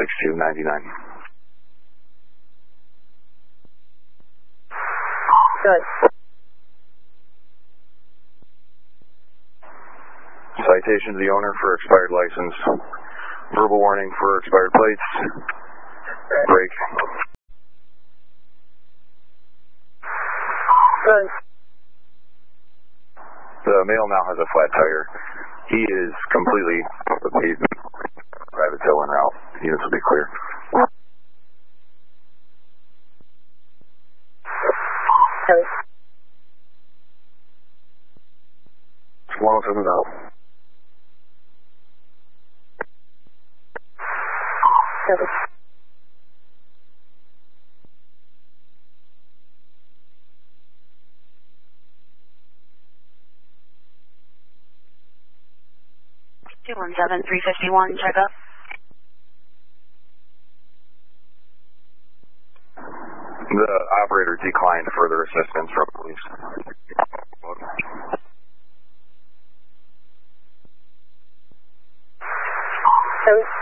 6299. Good. Citation to the owner for expired license. Verbal warning for expired plates. Break. Good. The male now has a flat tire. He is completely off the pavement. Private tow en route. Units will be clear. Okay. 107 out. Okay. Two 17351, check up. The operator declined further assistance from police. Okay.